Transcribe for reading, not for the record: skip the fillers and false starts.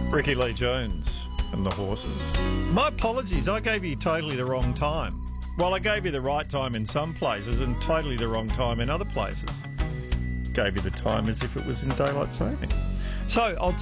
Ricky Lee Jones and the Horses. My apologies, I gave you totally the wrong time. Well, I gave you the right time in some places and totally the wrong time in other places. Gave you the time as if it was in daylight saving. So I'll